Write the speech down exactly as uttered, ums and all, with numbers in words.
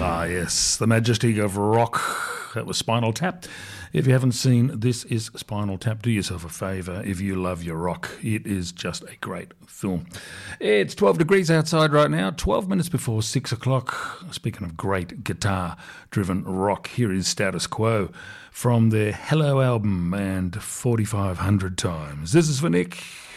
Ah, yes, the majesty of rock. That was Spinal Tap. If you haven't seen This Is Spinal Tap, do yourself a favour. If you love your rock, it is just a great film. It's twelve degrees outside right now, twelve minutes before six o'clock. Speaking of great guitar-driven rock, here is Status Quo from their Hello album and forty-five hundred times. This is for Nick.